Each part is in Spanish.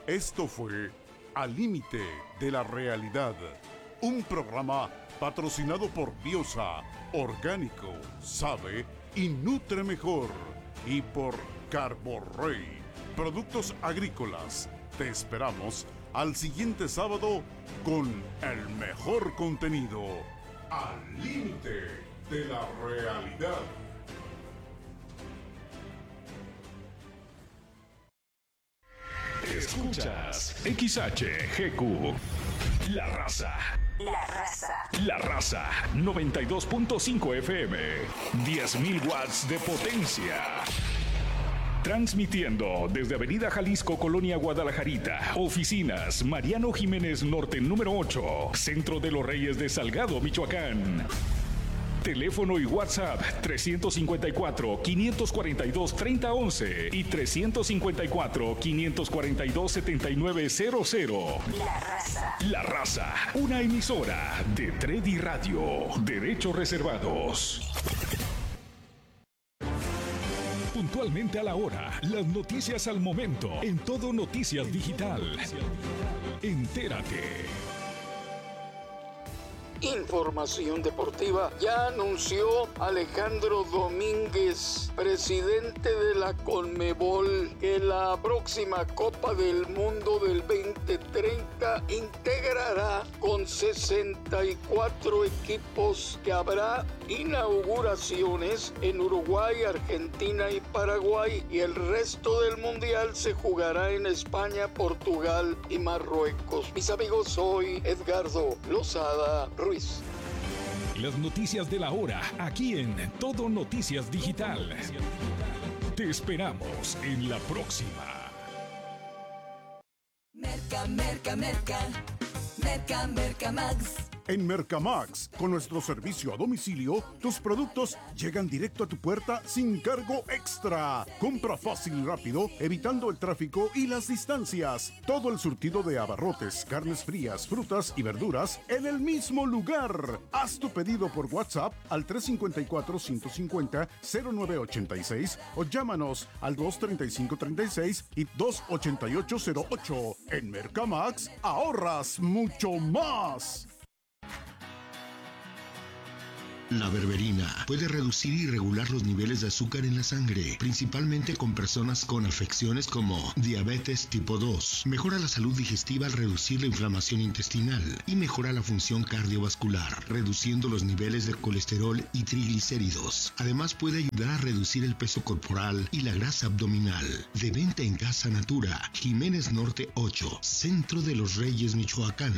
Esto fue Al Límite de la Realidad, un programa patrocinado por Biosa, orgánico, sabe y nutre mejor, y por Carborrey, productos agrícolas. Te esperamos al siguiente sábado con el mejor contenido. Al Límite de la Realidad. Escuchas XHGQ, La Raza. La Raza. La Raza, 92.5 FM, 10.000 watts de potencia. Transmitiendo desde Avenida Jalisco, Colonia Guadalajarita. Oficinas Mariano Jiménez Norte, número 8, Centro de los Reyes de Salgado, Michoacán. Teléfono y WhatsApp 354-542-3011 y 354-542-7900. La Raza. La Raza, una emisora de Tredi Radio. Derechos reservados. Puntualmente a la hora, las noticias al momento, en Todo Noticias Digital. Entérate. Información deportiva. Ya anunció Alejandro Domínguez, presidente de la Conmebol, que la próxima Copa del Mundo del 2030 integrará con 64 equipos, que habrá inauguraciones en Uruguay, Argentina y Paraguay, y el resto del mundial se jugará en España, Portugal y Marruecos. Mis amigos, soy Edgardo Lozada Ruiz. Las noticias de la hora, aquí en Todo Noticias Digital. Te esperamos en la próxima. Merca Max. En Mercamax, con nuestro servicio a domicilio, tus productos llegan directo a tu puerta sin cargo extra. Compra fácil y rápido, evitando el tráfico y las distancias. Todo el surtido de abarrotes, carnes frías, frutas y verduras en el mismo lugar. Haz tu pedido por WhatsApp al 354-150-0986 o llámanos al 235-36 y 288-08. En Mercamax, ahorras mucho más. La berberina puede reducir y regular los niveles de azúcar en la sangre, principalmente con personas con afecciones como diabetes tipo 2. Mejora la salud digestiva al reducir la inflamación intestinal y mejora la función cardiovascular, reduciendo los niveles de colesterol y triglicéridos. Además puede ayudar a reducir el peso corporal y la grasa abdominal. De venta en Casa Natura, Jiménez Norte 8, Centro de los Reyes, Michoacán.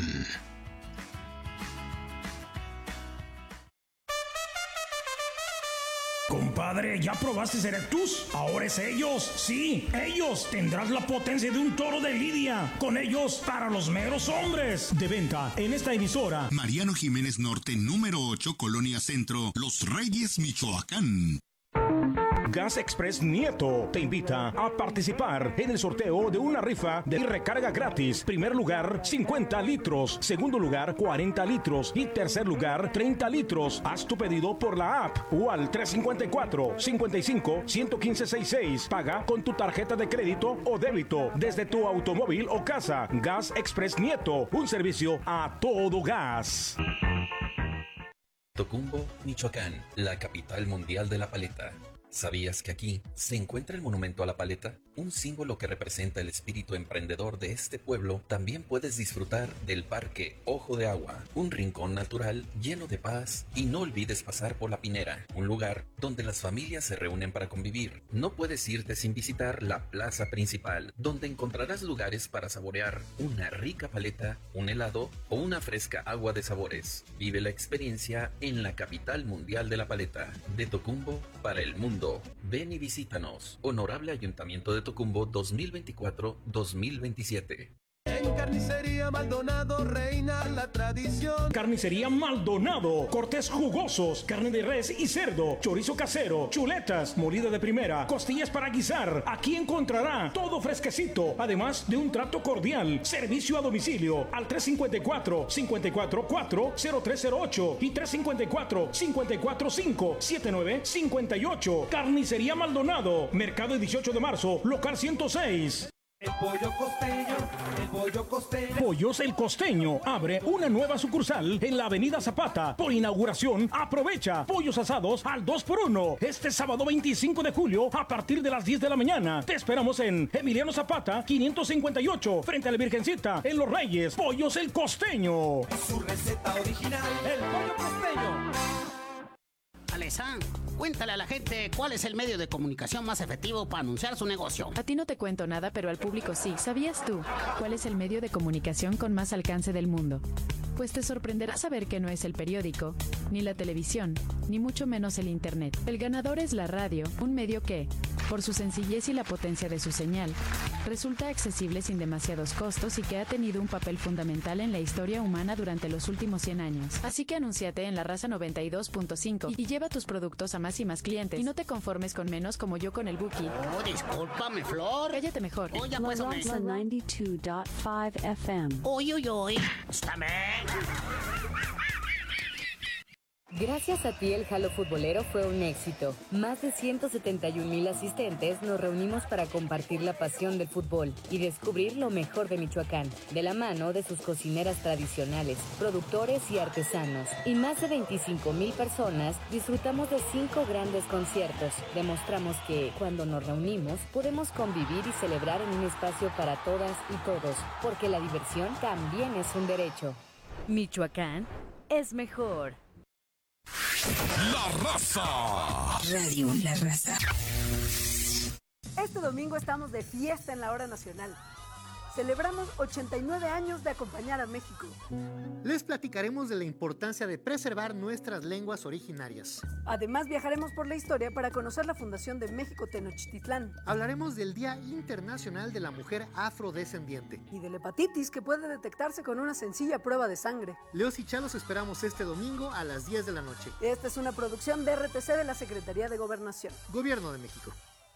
Compadre, ¿ya probaste Erectus? Ahora es ellos. Sí, ellos. Tendrás la potencia de un toro de lidia. Con ellos, para los meros hombres. De venta en esta emisora. Mariano Jiménez Norte, número 8, Colonia Centro, Los Reyes, Michoacán. Gas Express Nieto te invita a participar en el sorteo de una rifa de recarga gratis. Primer lugar, 50 litros. Segundo lugar, 40 litros. Y tercer lugar, 30 litros. Haz tu pedido por la app o al 354-55-11566. Paga con tu tarjeta de crédito o débito desde tu automóvil o casa. Gas Express Nieto, un servicio a todo gas. Tocumbo, Michoacán, la capital mundial de la paleta. ¿Sabías que aquí se encuentra el monumento a la paleta? Un símbolo que representa el espíritu emprendedor de este pueblo. También puedes disfrutar del Parque Ojo de Agua, un rincón natural lleno de paz, y no olvides pasar por La Pinera, un lugar donde las familias se reúnen para convivir. No puedes irte sin visitar la plaza principal, donde encontrarás lugares para saborear una rica paleta, un helado o una fresca agua de sabores. Vive la experiencia en la capital mundial de la paleta, de Tocumbo para el mundo. Ven y visítanos. Honorable Ayuntamiento de Tocumbo 2024-2027. En Carnicería Maldonado reina la tradición. Carnicería Maldonado, cortes jugosos, carne de res y cerdo, chorizo casero, chuletas, molida de primera, costillas para guisar. Aquí encontrará todo fresquecito, además de un trato cordial. Servicio a domicilio al 354-544-0308 y 354-545-7958. Carnicería Maldonado, Mercado 18 de Marzo, local 106. El pollo costeño, el pollo costeño. Pollos El Costeño abre una nueva sucursal en la Avenida Zapata. Por inauguración, aprovecha pollos asados al 2x1 este sábado 25 de julio a partir de las 10 de la mañana. Te esperamos en Emiliano Zapata 558 frente a la Virgencita en Los Reyes. Pollos El Costeño. Su receta original, el pollo costeño. Alessandra, cuéntale a la gente cuál es el medio de comunicación más efectivo para anunciar su negocio. A ti no te cuento nada, pero al público sí. ¿Sabías tú cuál es el medio de comunicación con más alcance del mundo? Pues te sorprenderá saber que no es el periódico, ni la televisión, ni mucho menos el internet. El ganador es la radio, un medio que, por su sencillez y la potencia de su señal, resulta accesible sin demasiados costos y que ha tenido un papel fundamental en la historia humana durante los últimos 100 años. Así que anúnciate en La Raza 92.5 y lleva tus productos a más y más clientes. Y no te conformes con menos como yo con el Buki. Oh, discúlpame, Flor. Cállate mejor. Oye, La pues, Raza 92.5 FM. Uy. Estáme. Gracias a ti el Jalo Futbolero fue un éxito. Más de 171,000 asistentes nos reunimos para compartir la pasión del fútbol y descubrir lo mejor de Michoacán, de la mano de sus cocineras tradicionales, productores y artesanos. Y más de 25,000 personas disfrutamos de 5 grandes conciertos. Demostramos que, cuando nos reunimos, podemos convivir y celebrar en un espacio para todas y todos, porque la diversión también es un derecho. Michoacán es mejor. La Raza. Radio La Raza. Este domingo estamos de fiesta en la Hora Nacional. Celebramos 89 años de acompañar a México. Les platicaremos de la importancia de preservar nuestras lenguas originarias. Además, viajaremos por la historia para conocer la fundación de México Tenochtitlán. Hablaremos del Día Internacional de la Mujer Afrodescendiente. Y de la hepatitis, que puede detectarse con una sencilla prueba de sangre. Leos y Chalos esperamos este domingo a las 10 de la noche. Esta es una producción de RTC de la Secretaría de Gobernación. Gobierno de México.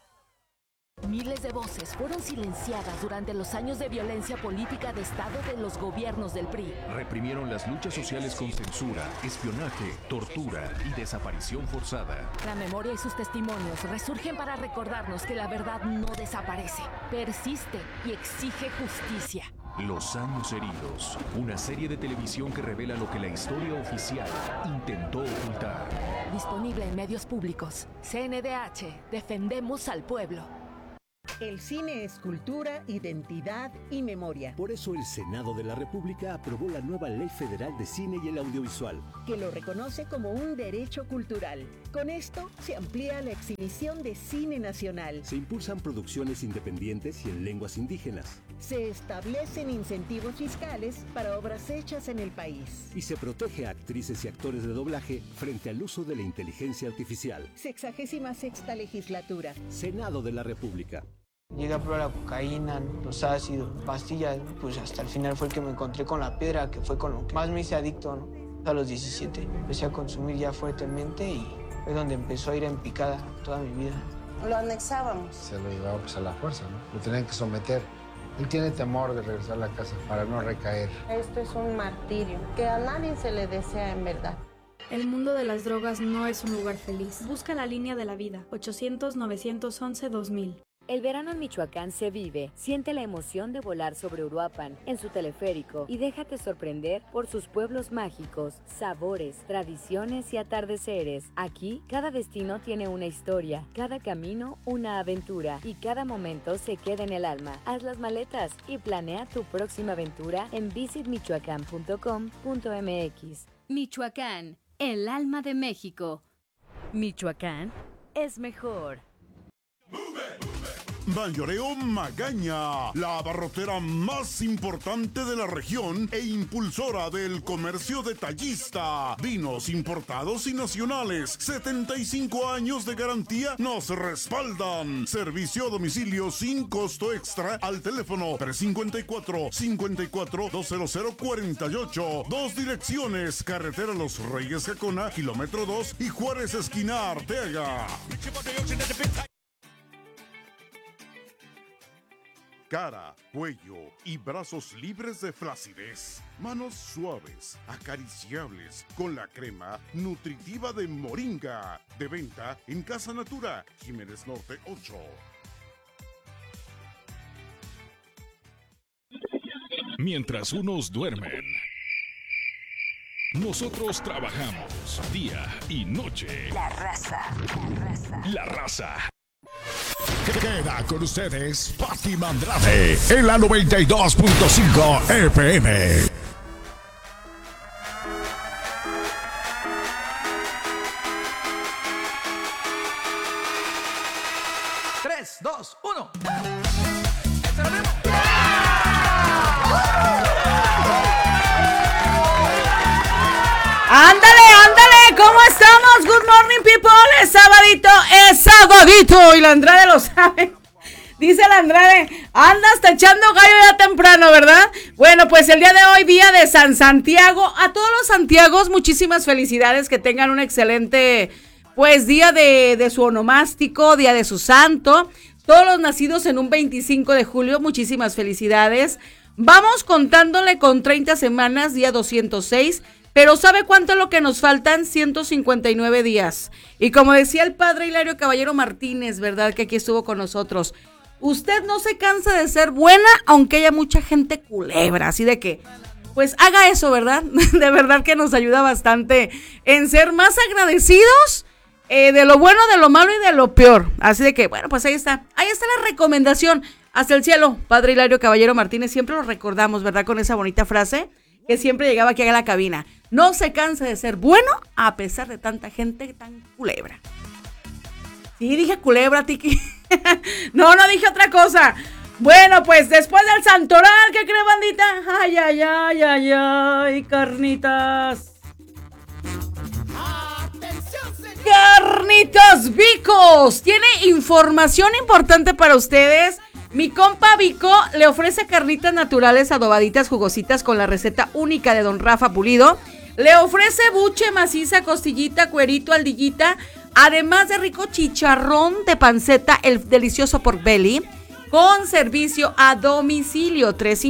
Miles de voces fueron silenciadas durante los años de violencia política de Estado de los gobiernos del PRI. Reprimieron las luchas sociales con censura, espionaje, tortura y desaparición forzada. La memoria y sus testimonios resurgen para recordarnos que la verdad no desaparece, persiste y exige justicia. Los años heridos, una serie de televisión que revela lo que la historia oficial intentó ocultar. Disponible en medios públicos. CNDH, defendemos al pueblo. El cine es cultura, identidad y memoria. Por eso el Senado de la República aprobó la nueva Ley Federal de Cine y el Audiovisual, que lo reconoce como un derecho cultural. Con esto se amplía la exhibición de cine nacional. Se impulsan producciones independientes y en lenguas indígenas. Se establecen incentivos fiscales para obras hechas en el país. Y se protege a actrices y actores de doblaje frente al uso de la inteligencia artificial. 66ª legislatura. Senado de la República. Llegué a probar la cocaína, los ácidos, pastillas, pues hasta el final fue el que me encontré con la piedra, que fue con lo que más me hice adicto, ¿no? A los 17 empecé a consumir ya fuertemente y fue donde empezó a ir en picada toda mi vida. Lo anexábamos. Se lo llevaba pues a la fuerza, ¿no? Lo tenían que someter. Él tiene temor de regresar a la casa para no recaer. Esto es un martirio que a nadie se le desea en verdad. El mundo de las drogas no es un lugar feliz. Busca la línea de la vida. 800-911-2000. El verano en Michoacán se vive. Siente la emoción de volar sobre Uruapan, en su teleférico, y déjate sorprender por sus pueblos mágicos, sabores, tradiciones y atardeceres. Aquí, cada destino tiene una historia, cada camino una aventura, y cada momento se queda en el alma. Haz las maletas y planea tu próxima aventura en visitmichoacán.com.mx. Michoacán, el alma de México. Michoacán es mejor. Mayoreo Magaña, la abarrotera más importante de la región e impulsora del comercio detallista. Vinos importados y nacionales, 75 años de garantía nos respaldan. Servicio a domicilio sin costo extra al teléfono 354-54-20048. 2 direcciones, carretera Los Reyes Jacona, kilómetro 2 y Juárez esquina Arteaga. Cara, cuello y brazos libres de flacidez. Manos suaves, acariciables, con la crema nutritiva de Moringa. De venta en Casa Natura, Jiménez Norte 8. Mientras unos duermen, nosotros trabajamos día y noche. La raza. La raza. Queda con ustedes Fátima Andrade en la 92.5 FM. Tres, dos, uno. Ándale, ¿cómo estamos? Good morning, people. Es sabadito y la Andrade lo sabe. Dice la Andrade, andas te echando gallo ya temprano, ¿verdad? Bueno, pues el día de hoy, día de San Santiago. A todos los Santiagos, muchísimas felicidades, que tengan un excelente, pues, día de su onomástico, día de su santo. Todos los nacidos en un 25 de julio, muchísimas felicidades. Vamos contándole con 30 semanas, día 206. Pero ¿sabe cuánto es lo que nos faltan? 159 días. Y como decía el padre Hilario Caballero Martínez, ¿verdad? Que aquí estuvo con nosotros. Usted no se cansa de ser buena, aunque haya mucha gente culebra. Así de que, pues haga eso, ¿verdad? De verdad que nos ayuda bastante en ser más agradecidos de lo bueno, de lo malo y de lo peor. Así de que, bueno, pues ahí está. Ahí está la recomendación. Hasta el cielo, padre Hilario Caballero Martínez. Siempre lo recordamos, ¿verdad? Con esa bonita frase que siempre llegaba aquí a la cabina. No se cansa de ser bueno a pesar de tanta gente tan culebra. Sí, dije culebra, Tiki. No dije otra cosa. Bueno, pues después del santoral, ¿qué cree, bandita? Ay, carnitas. Carnitas Vicos. Tiene información importante para ustedes. Mi compa Vico le ofrece carnitas naturales adobaditas jugositas con la receta única de don Rafa Pulido. Le ofrece buche, maciza, costillita, cuerito, aldillita, además de rico chicharrón de panceta, el delicioso pork belly, con servicio a domicilio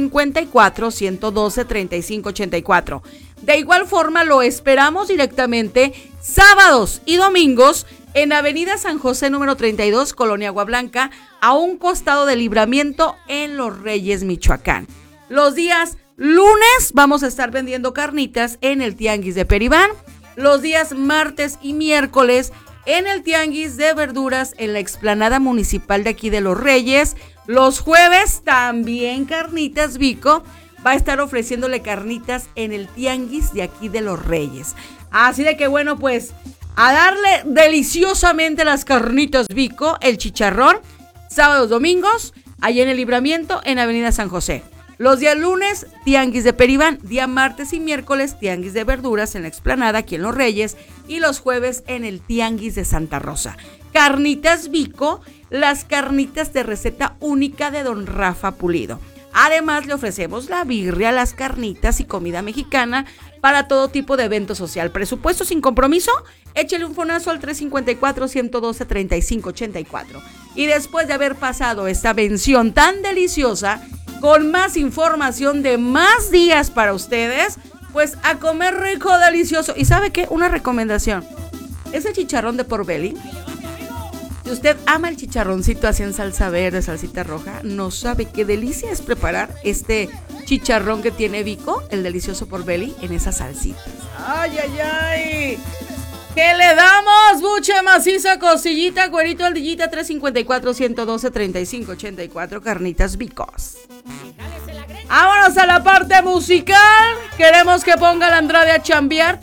354-112-3584. De igual forma lo esperamos directamente sábados y domingos en Avenida San José número 32, Colonia Agua Blanca, a un costado de Libramiento en Los Reyes, Michoacán. Los días lunes vamos a estar vendiendo carnitas en el Tianguis de Peribán. Los días martes y miércoles en el Tianguis de Verduras en la explanada municipal de aquí de Los Reyes. Los jueves también Carnitas Vico va a estar ofreciéndole carnitas en el Tianguis de aquí de Los Reyes. Así de que bueno, pues a darle deliciosamente las carnitas Vico, el chicharrón, sábados, domingos, allá en el Libramiento, en Avenida San José. Los días lunes, Tianguis de Peribán, día martes y miércoles, Tianguis de Verduras en la explanada, aquí en Los Reyes, y los jueves en el Tianguis de Santa Rosa. Carnitas Vico, las carnitas de receta única de don Rafa Pulido. Además, le ofrecemos la birria, las carnitas y comida mexicana para todo tipo de evento social. Presupuesto sin compromiso, échele un fonazo al 354-112-3584. Y después de haber pasado esta mención tan deliciosa, con más información de más días para ustedes, pues a comer rico, delicioso. ¿Y sabe qué? Una recomendación. Ese chicharrón de pork belly, si usted ama el chicharroncito así en salsa verde, salsita roja, no sabe qué delicia es preparar este chicharrón que tiene Vico, el delicioso pork belly, en esa salsita. ¡Ay! ¿Qué le damos? Buche, maciza, costillita, cuerito, aldillita, 354-112-3584, Carnitas Vicos. Vámonos a la parte musical. Queremos que ponga la Andrade a chambear,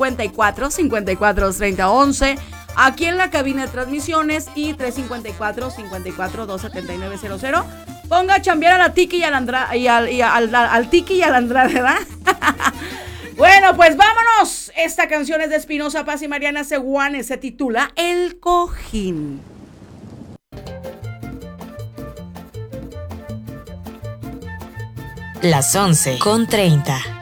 354-54-3011. Aquí en la cabina de transmisiones y 354-54-27900. Ponga a chambear a la Tiki y al Andrade, al Tiki y al Andrade, ¿verdad? Bueno, pues vámonos. Esta canción es de Espinosa Paz y Mariana Seguane. Se titula El Cojín. Las 11:30.